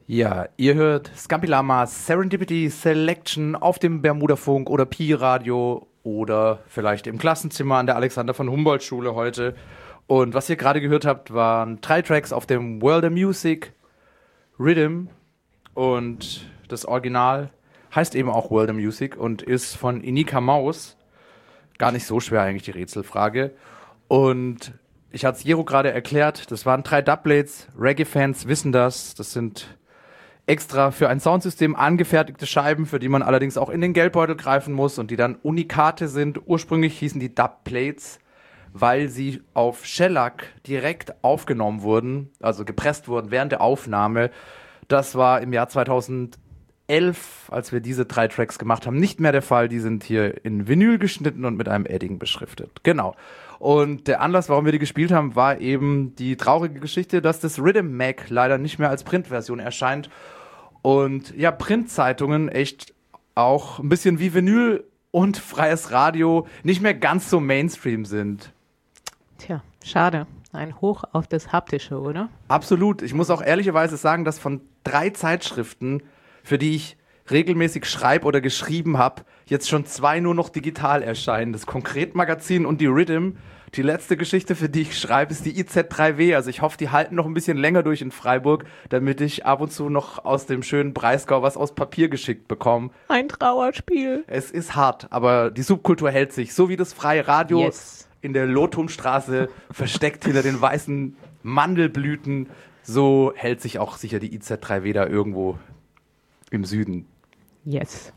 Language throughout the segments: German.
Ja, ihr hört Scampi Lamas Serendipity Selection auf dem Bermudafunk oder Pi-Radio oder vielleicht im Klassenzimmer an der Alexander von Humboldt-Schule heute. Und was ihr gerade gehört habt, waren 3 Tracks auf dem World of Music Rhythm. Und das Original heißt eben auch World of Music und ist von Inika Maus. Gar nicht so schwer eigentlich die Rätselfrage. Und ich hatte es Jero gerade erklärt, das waren 3 Dubplates. Reggae-Fans wissen das. Das sind extra für ein Soundsystem angefertigte Scheiben, für die man allerdings auch in den Geldbeutel greifen muss und die dann Unikate sind. Ursprünglich hießen die Dubplates, weil sie auf Shellac direkt aufgenommen wurden, also gepresst wurden während der Aufnahme. Das war im Jahr 2011, als wir diese 3 Tracks gemacht haben, nicht mehr der Fall. Die sind hier in Vinyl geschnitten und mit einem Edding beschriftet. Genau. Und der Anlass, warum wir die gespielt haben, war eben die traurige Geschichte, dass das Rhythm Mac leider nicht mehr als Printversion erscheint. Und ja, Printzeitungen echt auch ein bisschen wie Vinyl und freies Radio nicht mehr ganz so Mainstream sind. Tja, schade. Ein Hoch auf das Haptische, oder? Absolut. Ich muss auch ehrlicherweise sagen, dass von 3 Zeitschriften, für die ich regelmäßig schreibe oder geschrieben habe, jetzt schon 2 nur noch digital erscheinen. Das Konkret-Magazin und die Rhythm. Die letzte Geschichte, für die ich schreibe, ist die IZ3W. Also ich hoffe, die halten noch ein bisschen länger durch in Freiburg, damit ich ab und zu noch aus dem schönen Breisgau was aus Papier geschickt bekomme. Ein Trauerspiel. Es ist hart, aber die Subkultur hält sich. So wie das freie Radio in der Lothumstraße versteckt hinter den weißen Mandelblüten, so hält sich auch sicher die IZ3W da irgendwo im Süden. Yes.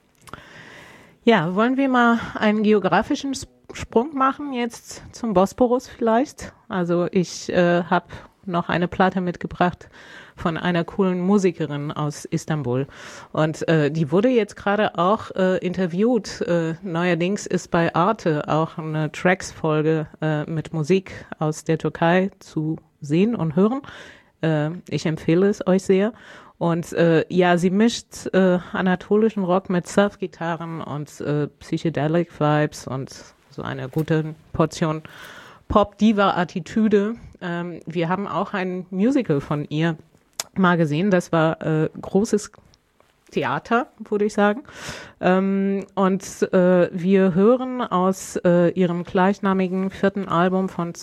Ja, wollen wir mal einen geografischen Sprung machen jetzt zum Bosporus vielleicht? Also ich habe noch eine Platte mitgebracht von einer coolen Musikerin aus Istanbul und die wurde jetzt gerade auch interviewt. Neuerdings ist bei Arte auch eine Tracks-Folge mit Musik aus der Türkei zu sehen und hören. Ich empfehle es euch sehr. Und ja, sie mischt anatolischen Rock mit Surf-Gitarren und Psychedelic-Vibes und so eine gute Portion Pop-Diva-Attitüde. Wir haben auch ein Musical von ihr mal gesehen. Das war großes Theater, würde ich sagen. Und wir hören aus ihrem gleichnamigen 4. Album von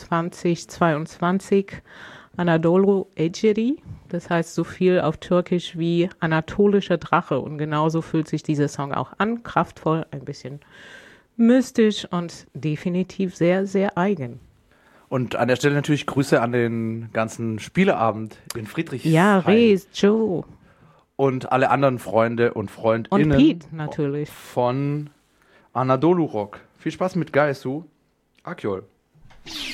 2022 Anadolu Eceri. Das heißt so viel auf Türkisch wie anatolischer Drache. Und genauso fühlt sich dieser Song auch an. Kraftvoll, ein bisschen mystisch und definitiv sehr, sehr eigen. Und an der Stelle natürlich Grüße an den ganzen Spieleabend in Friedrichshain. Ja, Rees, Joe. Und alle anderen Freunde und Freundinnen. Und Pete natürlich. Von Anadolu Rock. Viel Spaß mit Gaisu. Akjol.